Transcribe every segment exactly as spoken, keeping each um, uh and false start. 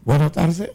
Buenas tardes.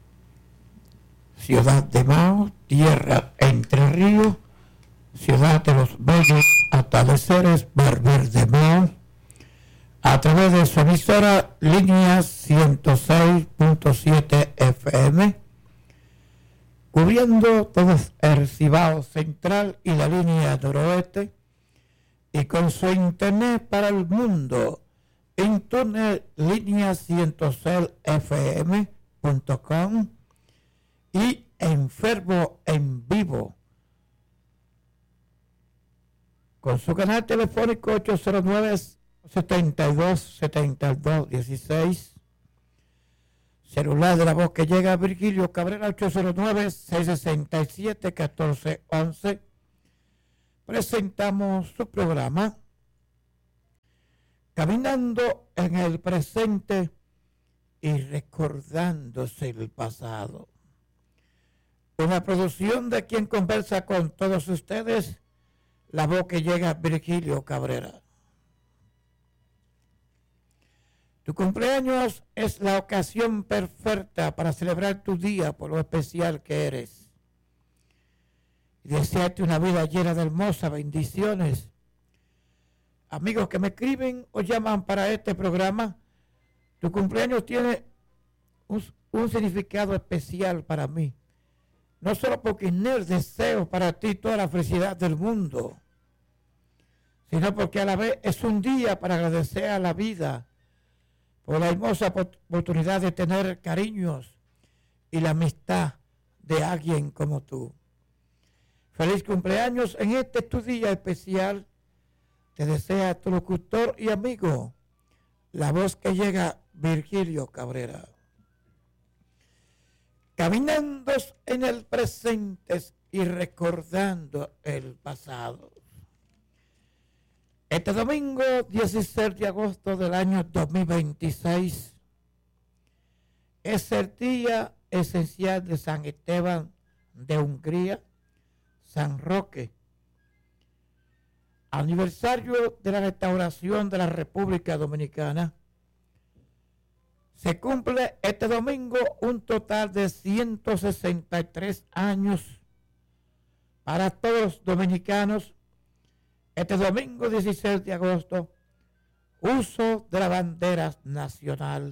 Ciudad de Mao, tierra Entre Ríos, ciudad de los bellos atardeceres, Barber de Mao, a través de su emisora línea ciento seis punto siete F M, cubriendo todo el Cibao Central y la línea noroeste, y con su internet para el mundo, internet línea ciento seis F M punto com y Enfermo en Vivo, con su canal telefónico ocho cero nueve, setenta y dos, setenta y dos, dieciséis, celular de la voz que llega a Virgilio Cabrera ocho cero nueve, seiscientos sesenta y siete, catorce once. Presentamos su programa Caminando en el Presente y Recordándose el Pasado. Una producción de quien conversa con todos ustedes, la voz que llega Virgilio Cabrera. Tu cumpleaños es la ocasión perfecta para celebrar tu día por lo especial que eres. Y desearte una vida llena de hermosas bendiciones. Amigos que me escriben o llaman para este programa, tu cumpleaños tiene un, un significado especial para mí. No solo porque es el deseo para ti toda la felicidad del mundo, sino porque a la vez es un día para agradecer a la vida por la hermosa oportunidad de tener cariños y la amistad de alguien como tú. Feliz cumpleaños en este tu día especial. Te desea tu locutor y amigo, la voz que llega Virgilio Cabrera. Caminando en el presente y recordando el pasado. Este domingo dieciséis de agosto del año dos mil veintiséis es el día esencial de San Esteban de Hungría, San Roque, aniversario de la restauración de la República Dominicana. Se cumple este domingo un total de ciento sesenta y tres años para todos los dominicanos. Este domingo dieciséis de agosto, uso de la bandera nacional.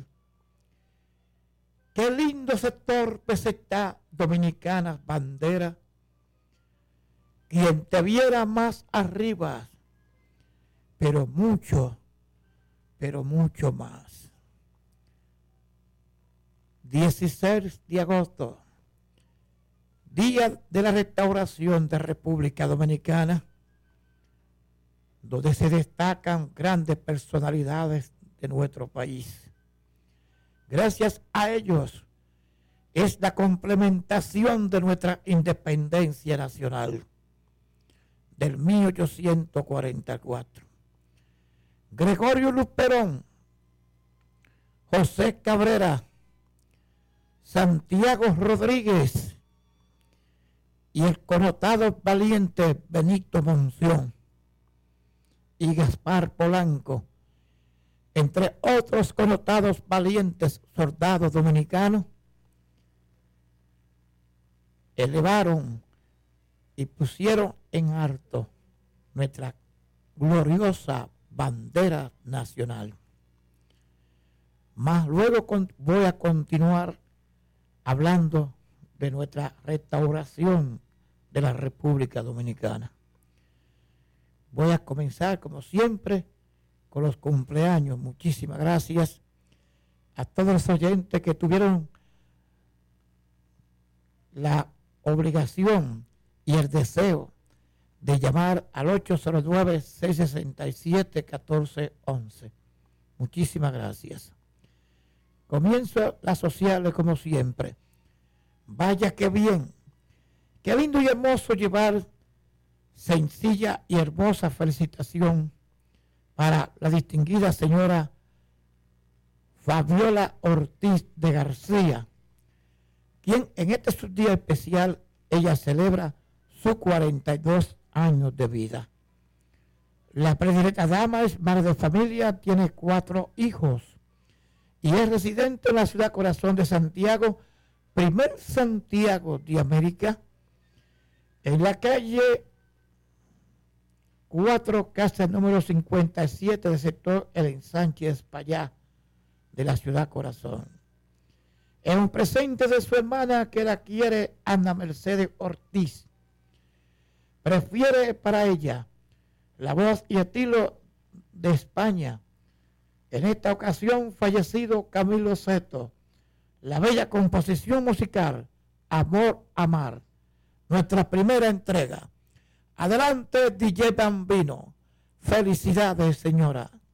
Qué lindo sector está dominicana bandera. Quien te viera más arriba, pero mucho, pero mucho más. dieciséis de agosto, día de la restauración de República Dominicana, donde se destacan grandes personalidades de nuestro país. Gracias a ellos es la complementación de nuestra independencia nacional del mil ochocientos cuarenta y cuatro. Gregorio Luperón, José Cabrera, Santiago Rodríguez y el connotado valiente Benito Monción y Gaspar Polanco, entre otros connotados valientes soldados dominicanos, elevaron y pusieron en alto nuestra gloriosa bandera nacional. Más luego con, voy a continuar hablando de nuestra restauración de la República Dominicana. Voy a comenzar, como siempre, con los cumpleaños. Muchísimas gracias a todos los oyentes que tuvieron la obligación y el deseo de llamar al ocho cero nueve, seiscientos sesenta y siete, catorce once. Muchísimas gracias. Comienzo las sociales como siempre. Vaya que bien, qué lindo y hermoso llevar sencilla y hermosa felicitación para la distinguida señora Fabiola Ortiz de García, quien en este su día especial ella celebra sus cuarenta y dos años de vida. La predilecta dama es madre de familia, tiene cuatro hijos y es residente en la ciudad corazón de Santiago, primer Santiago de América, en la calle cuatro, casa número cincuenta y siete del sector El Ensanche Espaillá de la ciudad corazón. Es un presente de su hermana que la quiere, Ana Mercedes Ortiz. Prefiere para ella la voz y estilo de España. En esta ocasión fallecido Camilo Sesto. La bella composición musical Amor Amar. Nuestra primera entrega. Adelante D J Bambino. Felicidades, señora.